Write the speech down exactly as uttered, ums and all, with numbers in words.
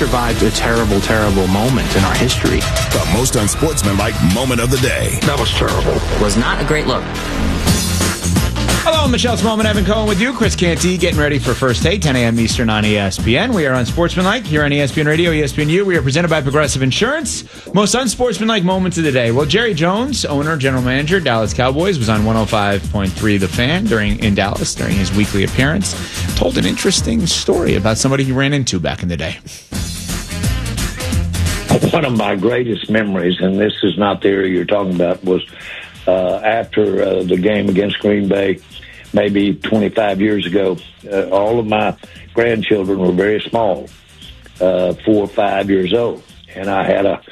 survived a terrible, terrible moment in our history. The most unsportsmanlike moment of the day. That was terrible. Was not a great look. Hello, Michelle Smallman, Evan Cohen with you. Chris Canty getting ready for First Take, ten a.m. Eastern on E S P N. We are unsportsmanlike here on E S P N Radio, E S P N U. We are presented by Progressive Insurance. Most unsportsmanlike moments of the day. Well, Jerry Jones, owner, general manager, Dallas Cowboys, was on one oh five point three The Fan during in Dallas during his weekly appearance. Told an interesting story about somebody he ran into back in the day. One of my greatest memories, and this is not the area you're talking about, was uh, after uh, the game against Green Bay, maybe twenty-five years ago. Uh, all of my grandchildren were very small, uh, four or five years old. And I had a